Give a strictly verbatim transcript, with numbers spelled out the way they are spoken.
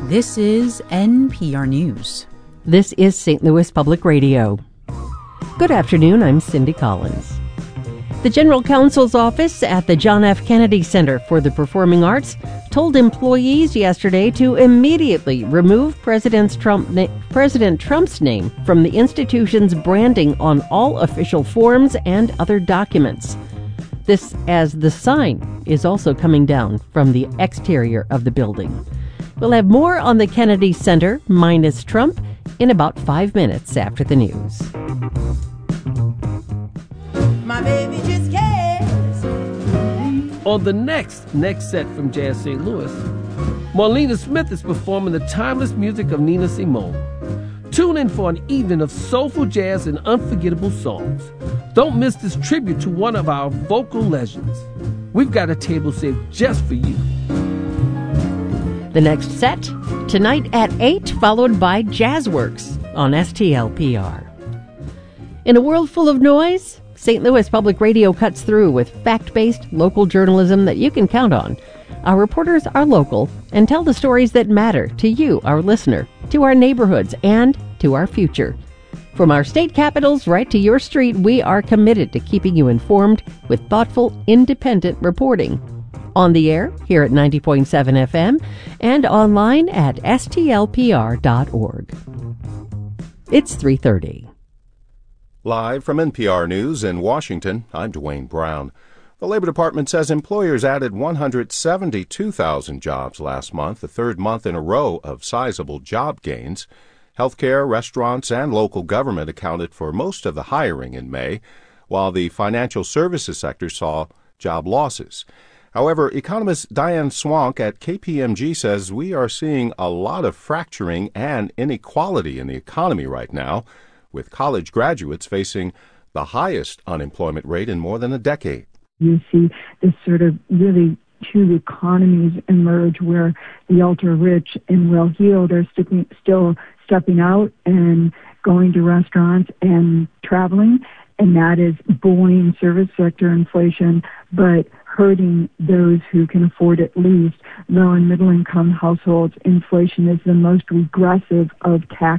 This is N P R News. This is Saint Louis Public Radio. Good afternoon, I'm Cindy Collins. The General Counsel's office at the John F. Kennedy Center for the Performing Arts told employees yesterday to immediately remove President, Trump na- President Trump's name from the institution's branding on all official forms and other documents. This as the sign is also coming down from the exterior of the building. We'll have more on the Kennedy Center minus Trump in about five minutes after the news. My baby just cares. On the next next set from Jazz Saint Louis, Marlena Smith is performing the timeless music of Nina Simone. Tune in for an evening of soulful jazz and unforgettable songs. Don't miss this tribute to one of our vocal legends. We've got a table saved just for you. The next set, tonight at eight, followed by Jazzworks on S T L P R. In a world full of noise, Saint Louis Public Radio cuts through with fact-based local journalism that you can count on. Our reporters are local and tell the stories that matter to you, our listener, to our neighborhoods, and to our future. From our state capitals right to your street, we are committed to keeping you informed with thoughtful, independent reporting. On the air, here at ninety point seven F M, and online at S T L P R dot org. It's three thirty. Live from N P R News in Washington, I'm Dwayne Brown. The Labor Department says employers added one hundred seventy-two thousand jobs last month, the third month in a row of sizable job gains. Healthcare, restaurants, and local government accounted for most of the hiring in May, while the financial services sector saw job losses. However, economist Diane Swank at K P M G says we are seeing a lot of fracturing and inequality in the economy right now, with college graduates facing the highest unemployment rate in more than a decade. You see this sort of really two economies emerge where the ultra-rich and well-heeled are st- still stepping out and going to restaurants and traveling, and that is buoying service sector inflation, but hurting those who can afford it least. Low and middle income households, inflation is the most regressive of tax